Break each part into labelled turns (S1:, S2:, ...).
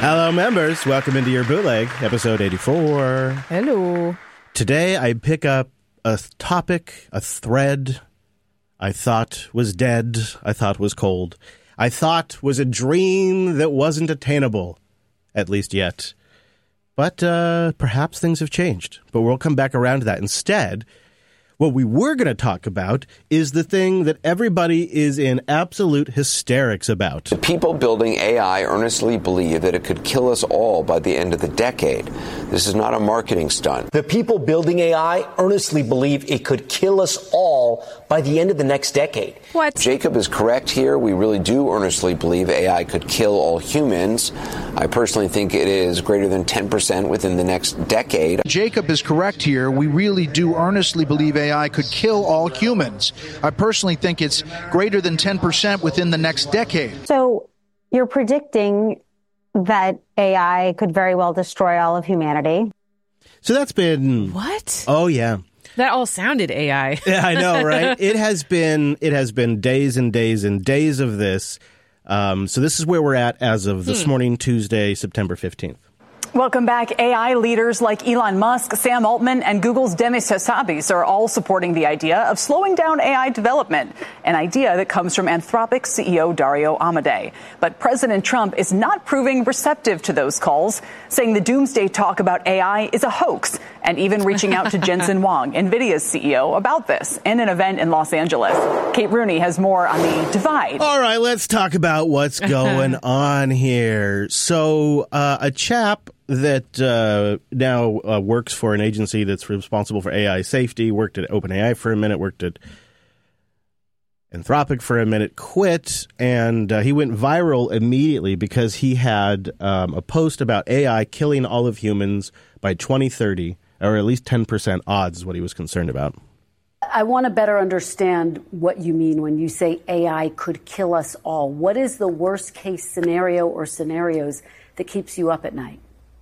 S1: Hello, members. Welcome into your bootleg, episode 84.
S2: Hello.
S1: Today, I pick up a topic, a thread I thought was dead, I thought was cold, I thought was a dream that wasn't attainable, at least yet. But perhaps things have changed. But we'll come back around to that. Instead, what we were going to talk about is the thing that everybody is in absolute hysterics about.
S3: The people building AI earnestly believe that it could kill us all by the end of the decade. This is not a marketing stunt.
S4: The people building AI earnestly believe it could kill us all by the end of the next decade.
S2: What?
S3: Jacob is correct here. We really do earnestly believe AI could kill all humans. I personally think it is greater than 10% within the next decade.
S5: Jacob is correct here. We really do earnestly believe AI could kill all humans. I personally think it's greater than 10% within the next decade.
S6: So you're predicting that AI could very well destroy all of humanity.
S1: So that's been...
S2: What?
S1: Oh, yeah.
S2: That all sounded AI.
S1: Yeah, I know, right? It has been days and days and days of this. So this is where we're at as of this morning, Tuesday, September 15th.
S7: Welcome back. AI leaders like Elon Musk, Sam Altman, and Google's Demis Hassabis are all supporting the idea of slowing down AI development, an idea that comes from Anthropic's CEO Dario Amodei. But President Trump is not proving receptive to those calls, saying the doomsday talk about AI is a hoax, and even reaching out to Jensen Huang, NVIDIA's CEO, about this in an event in Los Angeles. Kate Rooney has more on the divide.
S1: All right, let's talk about what's going on here. So a chap that now works for an agency that's responsible for AI safety, worked at OpenAI for a minute, worked at Anthropic for a minute, quit, and he went viral immediately because he had a post about AI killing all of humans by 2030, or at least 10% odds is what he was concerned about.
S8: I want to better understand what you mean when you say AI could kill us all. What is the worst case scenario or scenarios that keeps you up at night?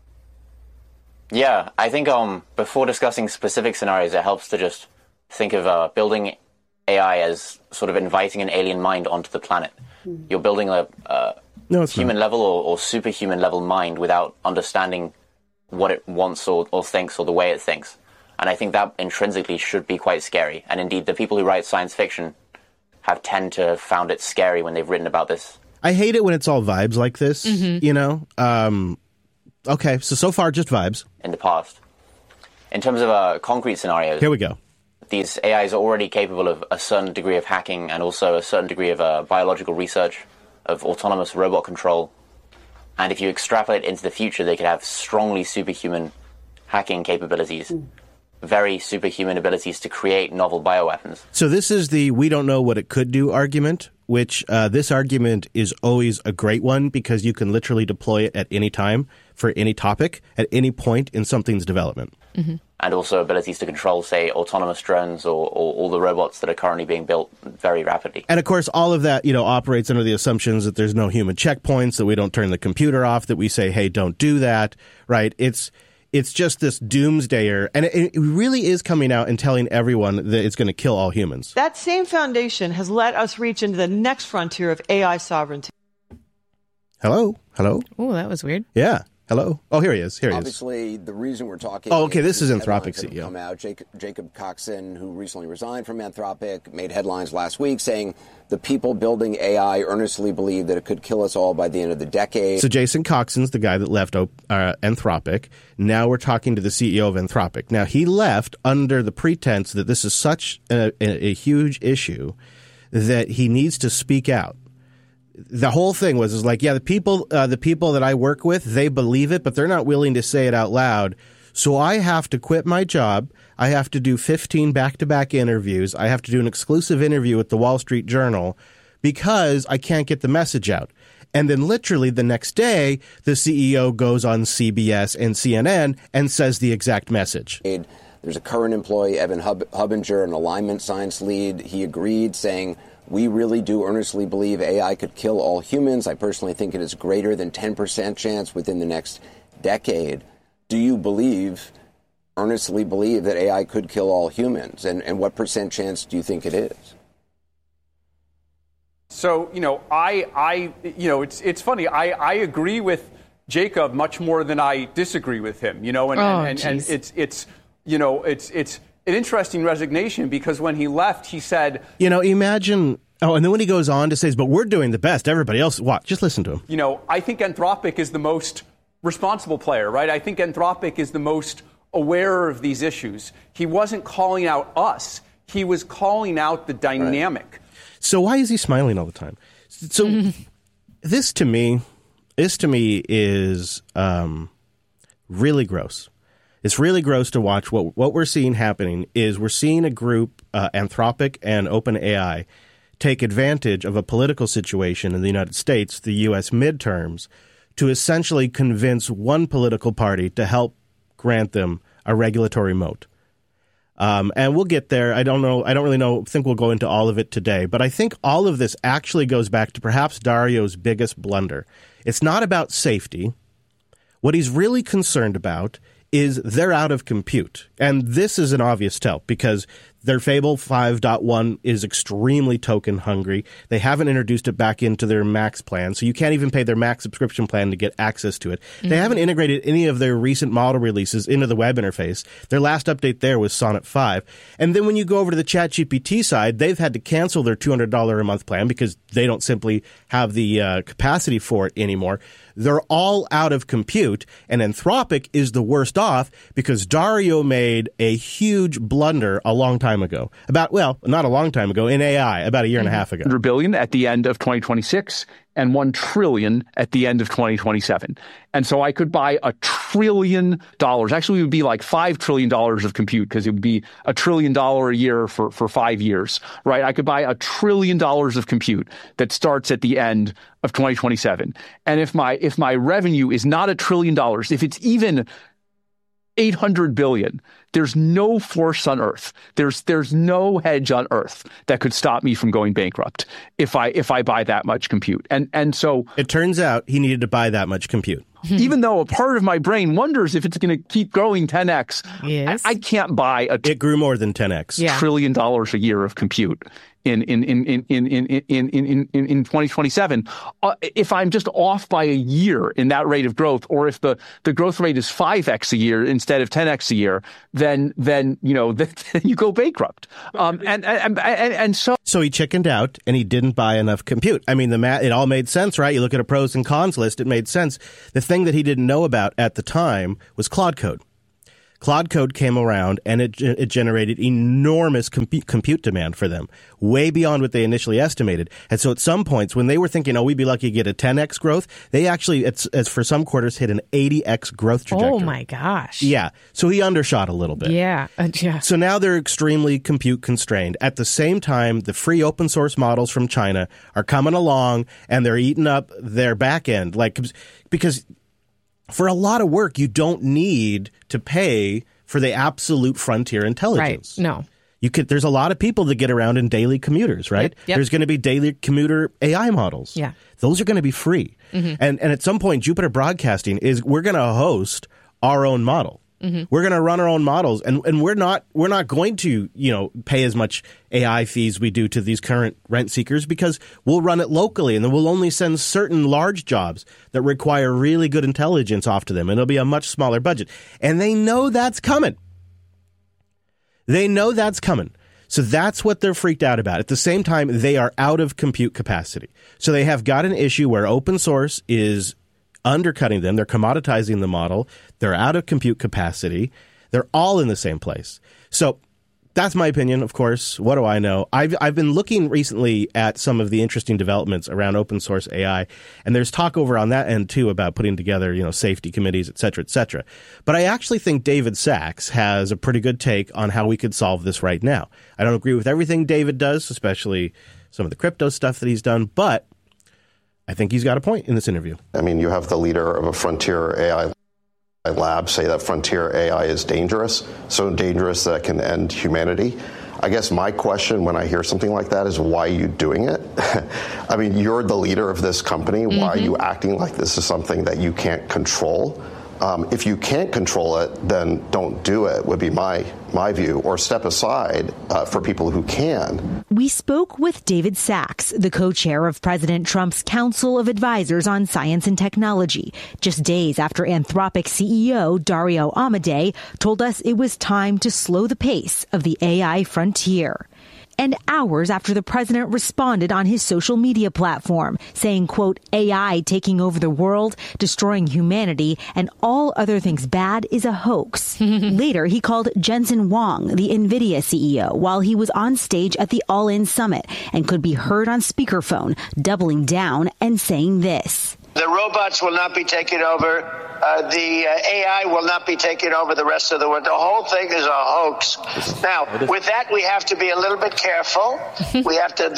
S9: Yeah, I think before discussing specific scenarios, it helps to just think of building AI as sort of inviting an alien mind onto the planet. You're building a human level or superhuman level mind without understanding what it wants or thinks or the way it thinks. And I think that intrinsically should be quite scary. And indeed, the people who write science fiction tend to have found it scary when they've written about this.
S1: I hate it when it's all vibes like this, you know? Okay, so far, just vibes.
S9: In the past. In terms of concrete scenarios...
S1: Here we go.
S9: These AIs are already capable of a certain degree of hacking and also a certain degree of biological research, of autonomous robot control. And if you extrapolate into the future, they could have strongly superhuman hacking capabilities, very superhuman abilities to create novel bioweapons.
S1: So this is the we don't know what it could do argument, which this argument is always a great one because you can literally deploy it at any time for any topic at any point in something's development.
S9: And also abilities to control, say, autonomous drones or all the robots that are currently being built very rapidly.
S1: And of course, all of that, operates under the assumptions that there's no human checkpoints, that we don't turn the computer off, that we say, hey, don't do that, right? It's just this doomsdayer, and it really is coming out and telling everyone that it's going to kill all humans.
S10: That same foundation has let us reach into the next frontier of AI sovereignty.
S1: Hello?
S2: Oh, that was weird.
S1: Yeah. Hello? Oh, here he is.
S3: Obviously, the reason we're talking...
S1: Oh, okay, this is Anthropic CEO.
S3: Come out. Jacob Coxon, who recently resigned from Anthropic, made headlines last week saying the people building AI earnestly believe that it could kill us all by the end of the decade.
S1: So Jason Coxon's the guy that left Anthropic. Now we're talking to the CEO of Anthropic. Now, he left under the pretense that this is such a huge issue that he needs to speak out. The whole thing was like, yeah, the people that I work with, they believe it, but they're not willing to say it out loud. So I have to quit my job. I have to do 15 back-to-back interviews. I have to do an exclusive interview with the Wall Street Journal because I can't get the message out. And then literally the next day, the CEO goes on CBS and CNN and says the exact message.
S3: There's a current employee, Evan Hubbinger, an alignment science lead. He agreed, saying, we really do earnestly believe AI could kill all humans. I personally think it is greater than 10% chance within the next decade. Do you earnestly believe that AI could kill all humans? And what percent chance do you think it is?
S11: So, it's funny. I agree with Jacob much more than I disagree with him, and it's an interesting resignation because when he left, he said,
S1: imagine. Oh, and then when he goes on to say, but we're doing the best, everybody else, what? Just listen to him.
S11: I think Anthropic is the most responsible player, right? I think Anthropic is the most aware of these issues. He wasn't calling out us. He was calling out the dynamic.
S1: Right. So why is he smiling all the time? So this to me is really gross. It's really gross to watch. What we're seeing happening is we're seeing a group, Anthropic and OpenAI, take advantage of a political situation in the United States, the U.S. midterms, to essentially convince one political party to help grant them a regulatory moat. And we'll get there. I don't know. I don't really know. I think we'll go into all of it today. But I think all of this actually goes back to perhaps Dario's biggest blunder. It's not about safety. What he's really concerned about is they're out of compute. And this is an obvious tell because their Fable 5.1 is extremely token hungry. They haven't introduced it back into their Max plan, so you can't even pay their Max subscription plan to get access to it. Mm-hmm. They haven't integrated any of their recent model releases into the web interface. Their last update there was Sonnet 5. And then when you go over to the ChatGPT side, they've had to cancel their $200 a month plan because they don't simply have the capacity for it anymore. They're all out of compute, and Anthropic is the worst off because Dario made a huge blunder a long time ago. Not a long time ago, in AI, about a year and a half ago.
S12: $100 billion at the end of 2026 and $1 trillion at the end of 2027. And so I could buy $1 trillion. Actually, it would be like $5 trillion of compute because it would be $1 trillion a year for 5 years, right? I could buy $1 trillion of compute that starts at the end of 2027. And if my revenue is not $1 trillion, if it's even 800 billion, there's no force on earth. There's no hedge on earth that could stop me from going bankrupt if I buy that much compute. And so
S1: it turns out he needed to buy that much compute.
S12: Even though a part of my brain wonders if it's going to keep growing 10x,
S2: yes.
S12: I can't buy
S1: it grew more than 10x.
S2: Yeah.
S12: $1 trillion a year of compute in 2027. If I'm just off by a year in that rate of growth, or if the growth rate is 5x a year instead of 10x a year, then you go bankrupt. And
S1: so he chickened out and he didn't buy enough compute. I mean, it all made sense, right? You look at a pros and cons list, it made sense. The thing that he didn't know about at the time was Claude Code. Claude Code came around and it generated enormous compute demand for them, way beyond what they initially estimated. And so at some points when they were thinking, we'd be lucky to get a 10x growth, they actually, as for some quarters, hit an 80x growth trajectory.
S2: Oh my gosh.
S1: Yeah. So he undershot a little bit.
S2: Yeah.
S1: So now they're extremely compute constrained. At the same time, the free open source models from China are coming along and they're eating up their back end. Because for a lot of work, you don't need to pay for the absolute frontier intelligence.
S2: Right. No.
S1: There's a lot of people that get around in daily commuters, right?
S2: Yep.
S1: There's going to be daily commuter AI models.
S2: Yeah.
S1: Those are going to be free. Mm-hmm. And at some point, Jupiter Broadcasting we're going to host our own model. Mm-hmm. We're going to run our own models, and we're not going to pay as much AI fees we do to these current rent seekers because we'll run it locally, and then we'll only send certain large jobs that require really good intelligence off to them, and it'll be a much smaller budget. And they know that's coming. So that's what they're freaked out about. At the same time, they are out of compute capacity. So they have got an issue where open source is undercutting them. They're commoditizing the model. They're out of compute capacity. They're all in the same place. So that's my opinion, of course. What do I know? I've been looking recently at some of the interesting developments around open source AI, and there's talk over on that end too about putting together, safety committees, et cetera, et cetera. But I actually think David Sacks has a pretty good take on how we could solve this right now. I don't agree with everything David does, especially some of the crypto stuff that he's done, but I think he's got a point in this interview.
S13: I mean, you have the leader of a frontier AI lab say that frontier AI is dangerous, so dangerous that it can end humanity. I guess my question when I hear something like that is, why are you doing it? I mean, you're the leader of this company. Mm-hmm. Why are you acting like this is something that you can't control? If you can't control it, then don't do it, would be my view, or step aside for people who can.
S14: We spoke with David Sachs, the co-chair of President Trump's Council of Advisors on Science and Technology, just days after Anthropic CEO Dario Amodei told us it was time to slow the pace of the AI frontier. And hours after the president responded on his social media platform, saying, quote, AI taking over the world, destroying humanity, and all other things bad is a hoax. Later, he called Jensen Huang, the NVIDIA CEO, while he was on stage at the All In Summit and could be heard on speakerphone, doubling down and saying this.
S15: The robots will not be taking over. The AI will not be taking over the rest of the world. The whole thing is a hoax. Now, with that, we have to be a little bit careful. We have to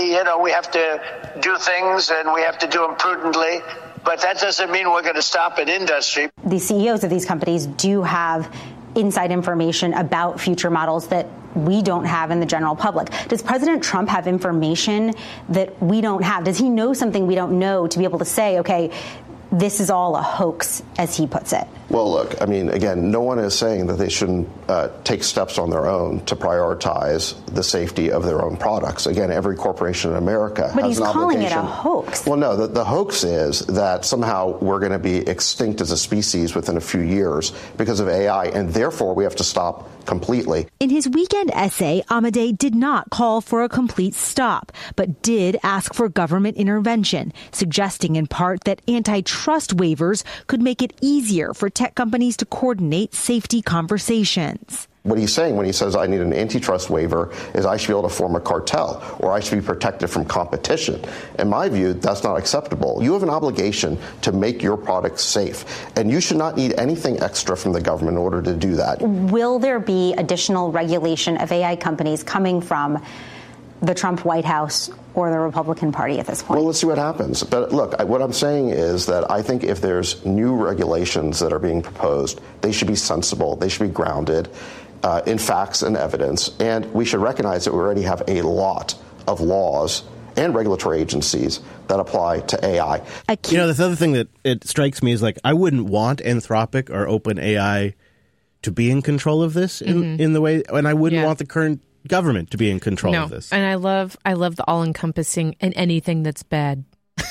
S15: we have to do things and we have to do them prudently. But that doesn't mean we're going to stop an industry.
S6: The CEOs of these companies do have inside information about future models that we don't have in the general public. Does President Trump have information that we don't have? Does he know something we don't know to be able to say, okay, this is all a hoax, as he puts it?
S13: Well, look, I mean, again, no one is saying that they shouldn't take steps on their own to prioritize the safety of their own products. Again, every corporation in America
S6: but
S13: has an obligation.
S6: But he's calling it a hoax.
S13: Well, no, the hoax is that somehow we're going to be extinct as a species within a few years because of AI, and therefore we have to stop completely.
S14: In his weekend essay, Amodei did not call for a complete stop, but did ask for government intervention, suggesting in part that antitrust waivers could make it easier for tech companies to coordinate safety conversations.
S13: What he's saying when he says I need an antitrust waiver is I should be able to form a cartel or I should be protected from competition. In my view, that's not acceptable. You have an obligation to make your products safe, and you should not need anything extra from the government in order to do that.
S6: Will there be additional regulation of AI companies coming from the Trump White House or the Republican Party at this point?
S13: Well, let's see what happens. But look, what I'm saying is that I think if there's new regulations that are being proposed, they should be sensible. They should be grounded in facts and evidence. And we should recognize that we already have a lot of laws and regulatory agencies that apply to AI.
S1: You know, the other thing that it strikes me is, like, I wouldn't want Anthropic or OpenAI to be in control of this in the way, and I wouldn't want the current government to be in control of this.
S2: And I love the all-encompassing, and anything that's bad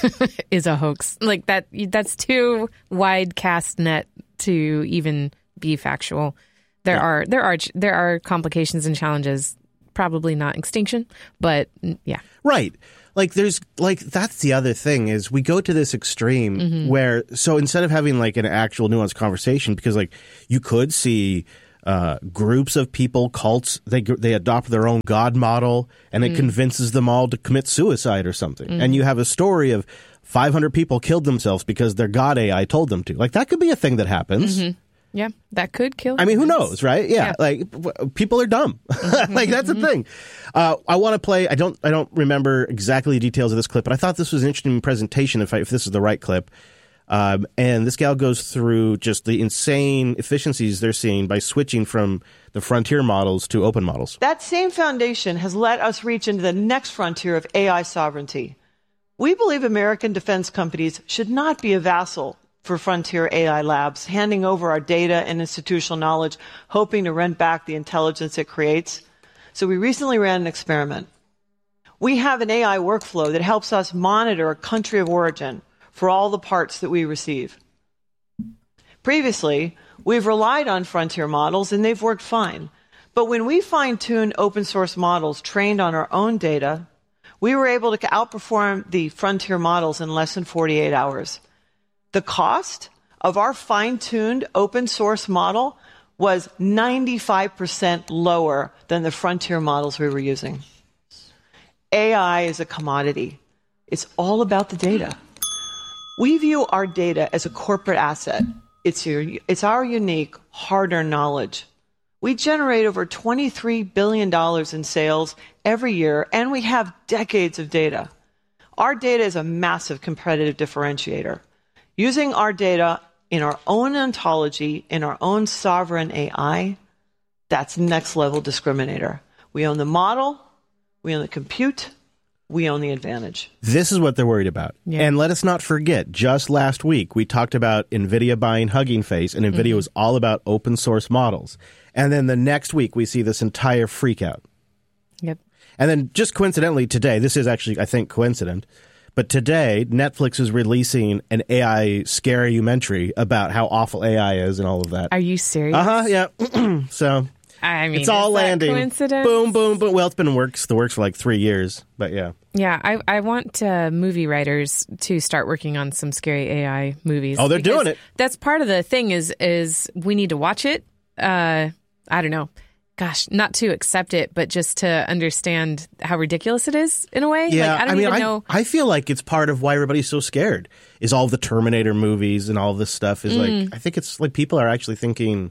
S2: is a hoax. Like that's too wide cast net to even be factual. There are complications and challenges, probably not extinction, but yeah.
S1: Right. Like that's the other thing is we go to this extreme where, so instead of having like an actual nuanced conversation, because like you could see groups of people, cults, they adopt their own God model and it convinces them all to commit suicide or something. And you have a story of 500 people killed themselves because their God AI told them to. Like that could be a thing that happens.
S2: Yeah, that could kill.
S1: I mean, who knows, right? Yeah, like people are dumb. Like that's the thing. I want to play. I don't remember exactly the details of this clip, but I thought this was an interesting presentation. If this is the right clip, and this gal goes through just the insane efficiencies they're seeing by switching from the frontier models to open models.
S10: That same foundation has let us reach into the next frontier of AI sovereignty. We believe American defense companies should not be a vassal for frontier AI labs, handing over our data and institutional knowledge, hoping to rent back the intelligence it creates. So we recently ran an experiment. We have an AI workflow that helps us monitor a country of origin for all the parts that we receive. Previously, we've relied on frontier models and they've worked fine. But when we fine-tuned open source models trained on our own data, we were able to outperform the frontier models in less than 48 hours. The cost of our fine-tuned open source model was 95% lower than the frontier models we were using. AI is a commodity. It's all about the data. We view our data as a corporate asset. It's our unique, hard-earned knowledge. We generate over $23 billion in sales every year, and we have decades of data. Our data is a massive competitive differentiator. Using our data in our own ontology, in our own sovereign AI, that's next level discriminator. We own the model, we own the compute, we own the advantage.
S1: This is what they're worried about. Yeah. And let us not forget, just last week, we talked about NVIDIA buying Hugging Face, and NVIDIA was all about open source models. And then the next week, we see this entire freak out.
S2: Yep.
S1: And then just coincidentally today, this is actually, I think, coincident, but today, Netflix is releasing an AI scarumentary about how awful AI is and all of that.
S2: Are you serious?
S1: Yeah. So...
S2: I mean,
S1: it's all landing.
S2: Coincidence?
S1: Boom, boom, boom. Well, it's been the works for like 3 years, but yeah.
S2: Yeah, I want movie writers to start working on some scary AI movies.
S1: Oh, they're doing it.
S2: That's part of the thing is we need to watch it. I don't know. Gosh, not to accept it, but just to understand how ridiculous it is in a way.
S1: Yeah,
S2: like, I don't even know.
S1: I feel like it's part of why everybody's so scared is all the Terminator movies and all this stuff is like, I think it's like people are actually thinking...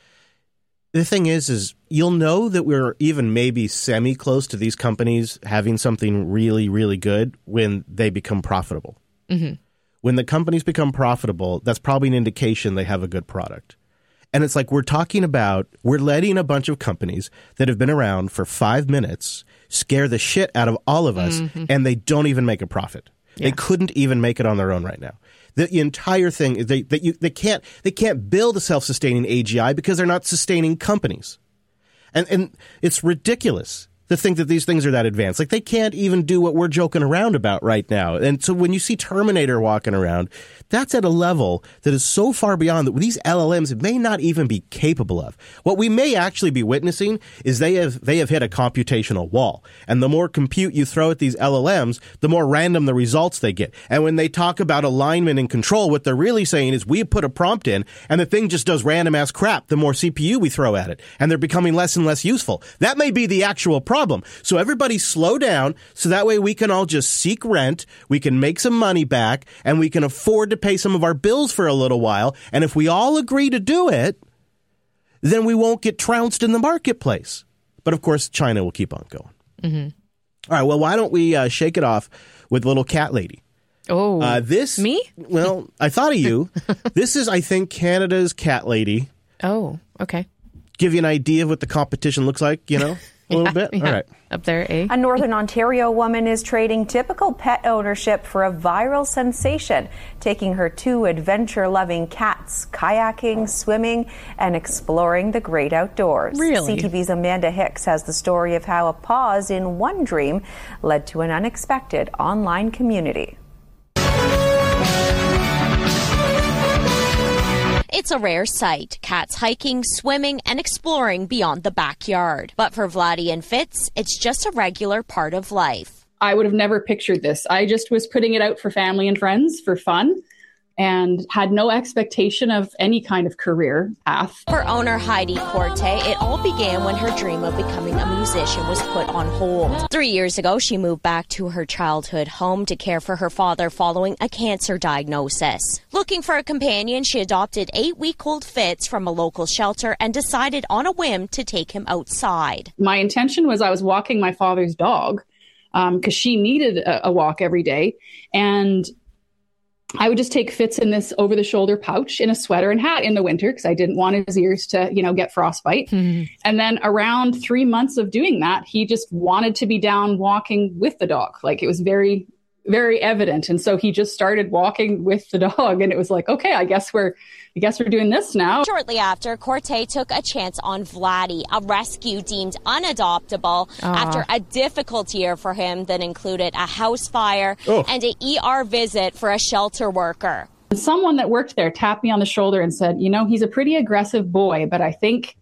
S1: The thing is you'll know that we're even maybe semi-close to these companies having something really, really good when they become profitable. Mm-hmm. When the companies become profitable, that's probably an indication they have a good product. And it's like we're letting a bunch of companies that have been around for 5 minutes scare the shit out of all of us, and they don't even make a profit. Yeah. They couldn't even make it on their own right now. The entire thing is they can't build a self-sustaining AGI because they're not sustaining companies, and it's ridiculous to think that these things are that advanced. Like they can't even do what we're joking around about right now. And so when you see Terminator walking around, that's at a level that is so far beyond that these LLMs may not even be capable of. What we may actually be witnessing is they have hit a computational wall. And the more compute you throw at these LLMs, the more random the results they get. And when they talk about alignment and control, what they're really saying is we put a prompt in and the thing just does random ass crap the more CPU we throw at it. And they're becoming less and less useful. That may be the actual problem. So everybody slow down so that way we can all just seek rent, we can make some money back, and we can afford to pay some of our bills for a little while. And if we all agree to do it, then we won't get trounced in the marketplace. But of course, China will keep on going. Mm-hmm. All right, well, why don't we shake it off with little cat lady?
S2: Oh, me?
S1: Well, I thought of you. This is, I think, Canada's cat lady.
S2: Oh, okay.
S1: Give you an idea of what the competition looks like, you know? A little bit?
S2: Yeah.
S1: All right.
S2: Up there, eh?
S16: A Northern Ontario woman is trading typical pet ownership for a viral sensation, taking her 2 adventure-loving cats kayaking, swimming, and exploring the great outdoors.
S2: Really?
S16: CTV's Amanda Hicks has the story of how a pause in one dream led to an unexpected online community.
S17: It's a rare sight, cats hiking, swimming, and exploring beyond the backyard. But for Vladdy and Fitz, it's just a regular part of life.
S18: I would have never pictured this. I just was putting it out for family and friends for fun and had no expectation of any kind of career path.
S17: For owner Heidi Corte, it all began when her dream of becoming a musician was put on hold. 3 years ago, she moved back to her childhood home to care for her father following a cancer diagnosis. Looking for a companion, she adopted 8-week-old Fitz from a local shelter and decided on a whim to take him outside.
S18: My intention was I was walking my father's dog because she needed a walk every day, and I would just take Fitz in this over-the-shoulder pouch in a sweater and hat in the winter because I didn't want his ears to, get frostbite. Mm-hmm. And then around 3 months of doing that, he just wanted to be down walking with the dog. Like it was very, very evident. And so he just started walking with the dog. And it was like, okay, I guess we're doing this now.
S17: Shortly after, Corte took a chance on Vladdy, a rescue deemed unadoptable after a difficult year for him that included a house fire and an ER visit for a shelter worker.
S18: Someone that worked there tapped me on the shoulder and said, he's a pretty aggressive boy, but I think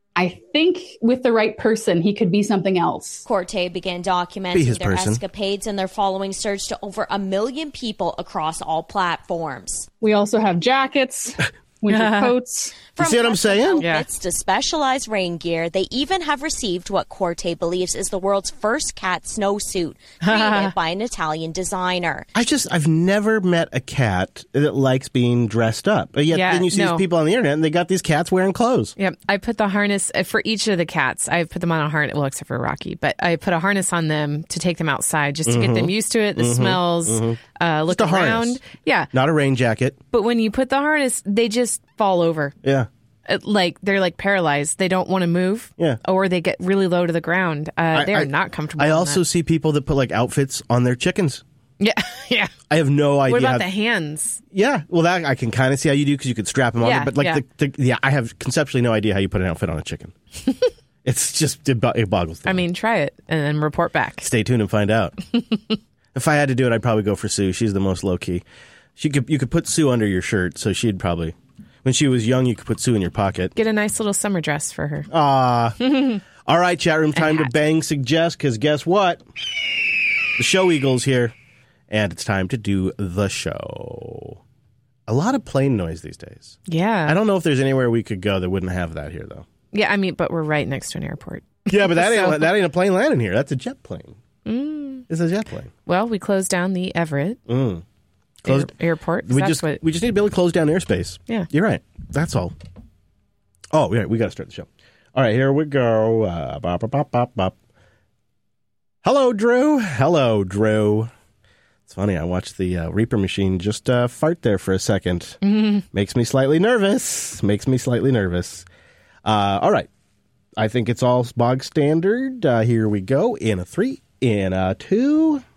S18: with the right person, he could be something else.
S17: Corte began documenting their escapades, and their following surged to over 1 million people across all platforms.
S18: We also have jackets, winter coats.
S1: You see what I'm saying?
S17: Outfits to specialized rain gear, they even have received what Corte believes is the world's first cat snowsuit, created by an Italian designer.
S1: I've never met a cat that likes being dressed up. But yet then you see these people on the internet and they got these cats wearing clothes.
S2: Yep. I put the harness for each of the cats. I put them on a harness, well, except for Rocky, but I put a harness on them to take them outside just to get them used to it, the smells, look around.
S1: Harness.
S2: Yeah.
S1: Not a rain jacket.
S2: But when you put the harness, they just fall over.
S1: Yeah.
S2: like they're like paralyzed. They don't want to move.
S1: Yeah.
S2: Or they get really low to the ground. They are not comfortable.
S1: I
S2: in
S1: also
S2: that.
S1: see people that put like outfits on their chickens.
S2: Yeah. Yeah.
S1: I have no idea.
S2: What about the hands?
S1: Yeah. Well, that I can kind of see how you do because you could strap them on there. But like I have conceptually no idea how you put an outfit on a chicken. It's just, it boggles the mind.
S2: I mean, try it and then report back.
S1: Stay tuned and find out. If I had to do it, I'd probably go for Sue. She's the most low key. You could put Sue under your shirt, so she'd probably. When she was young, you could put Sue in your pocket.
S2: Get a nice little summer dress for her.
S1: All right, chat room, time to bang suggest, because guess what? The show Eagle's here, and it's time to do the show. A lot of plane noise these days.
S2: Yeah.
S1: I don't know if there's anywhere we could go that wouldn't have that here, though.
S2: Yeah, I mean, but we're right next to an airport.
S1: Yeah, but that ain't a plane landing here. That's a jet plane. It's a jet plane.
S2: Well, we closed down the Everett airport.
S1: We just need to be able to close down airspace.
S2: Yeah.
S1: You're right. That's all. Oh, yeah, we got to start the show. All right, here we go. Hello, Drew. Hello, Drew. It's funny. I watched the Reaper machine just fart there for a second. Makes me slightly nervous. All right. I think it's all bog standard. Here we go. In a 3, in a 2.